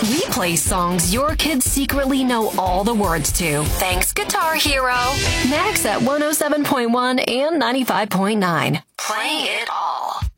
We play songs your kids secretly know all the words to. Thanks, Guitar Hero. Next at 107.1 and 95.9. Playing it all.